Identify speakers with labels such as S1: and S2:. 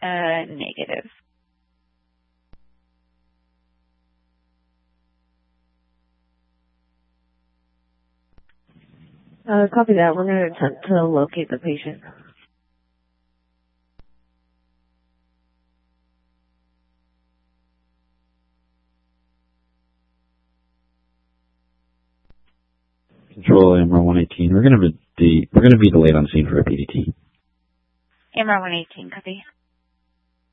S1: Negative.
S2: Copy that. We're going to attempt to locate the patient.
S3: Control AMR 118. We're going to be delayed on scene for a PDT.
S1: AMR 118, copy.